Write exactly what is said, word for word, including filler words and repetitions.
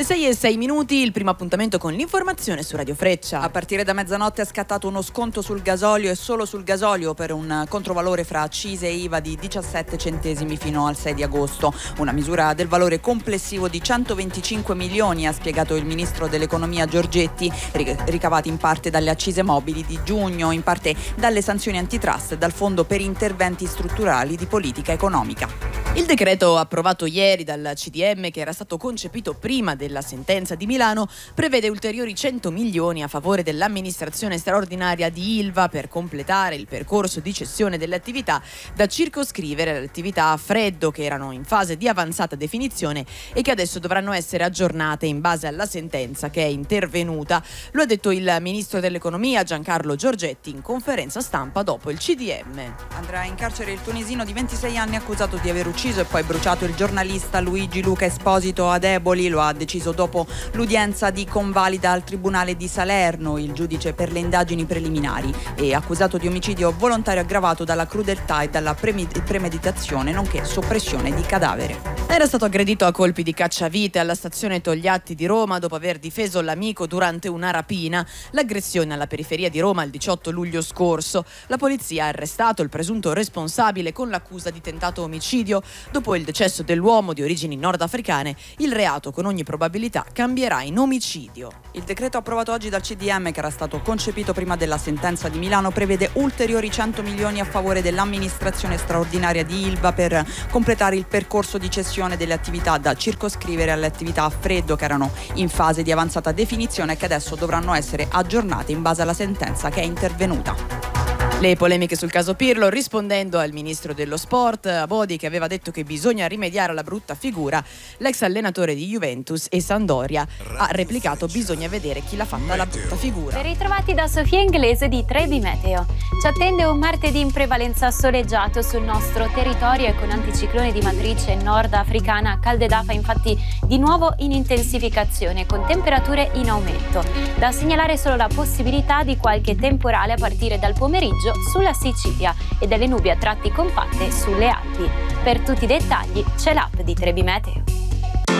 sei e sei minuti, il primo appuntamento con l'informazione su Radio Freccia. A partire da mezzanotte è scattato uno sconto sul gasolio e solo sul gasolio per un controvalore fra accise e I V A di diciassette centesimi fino al sei di agosto. Una misura del valore complessivo di centoventicinque milioni, ha spiegato il ministro dell'economia Giorgetti, ricavati in parte dalle accise mobili di giugno, in parte dalle sanzioni antitrust e dal fondo per interventi strutturali di politica economica. Il decreto approvato ieri dal C D M, che era stato concepito prima della sentenza di Milano, prevede ulteriori cento milioni a favore dell'amministrazione straordinaria di Ilva per completare il percorso di cessione delle attività, da circoscrivere alle attività a freddo che erano in fase di avanzata definizione e che adesso dovranno essere aggiornate in base alla sentenza che è intervenuta. Lo ha detto il ministro dell'economia Giancarlo Giorgetti in conferenza stampa dopo il C D M. Andrà in carcere il tunisino di ventisei anni accusato di aver ucciso e poi bruciato il giornalista Luigi Luca Esposito ad Eboli. Lo ha deciso dopo l'udienza di convalida al Tribunale di Salerno il giudice per le indagini preliminari, e accusato di omicidio volontario aggravato dalla crudeltà e dalla premeditazione nonché soppressione di cadavere. Era stato aggredito a colpi di cacciavite alla stazione Togliatti di Roma dopo aver difeso l'amico durante una rapina. L'aggressione alla periferia di Roma il diciotto luglio scorso. La polizia ha arrestato il presunto responsabile con l'accusa di tentato omicidio. Dopo il decesso dell'uomo di origini nordafricane, il reato con ogni probabilità cambierà in omicidio. Il decreto approvato oggi dal C D M, che era stato concepito prima della sentenza di Milano, prevede ulteriori cento milioni a favore dell'amministrazione straordinaria di Ilva per completare il percorso di cessione delle attività, da circoscrivere alle attività a freddo che erano in fase di avanzata definizione e che adesso dovranno essere aggiornate in base alla sentenza che è intervenuta. Le polemiche sul caso Pirlo, rispondendo al ministro dello sport Abodi, che aveva detto che bisogna rimediare alla brutta figura, l'ex allenatore di Juventus e Sampdoria ha replicato: bisogna vedere chi l'ha fatta la brutta figura. Ben ritrovati da Sofia Inglese di Trebi Meteo. Ci attende un martedì in prevalenza soleggiato sul nostro territorio e con anticiclone di matrice nordafricana. Calde d'afa infatti di nuovo in intensificazione, con temperature in aumento. Da segnalare solo la possibilità di qualche temporale a partire dal pomeriggio sulla Sicilia e delle nubi a tratti compatte sulle Alpi. Per tutti i dettagli c'è l'app di Trebi Meteo.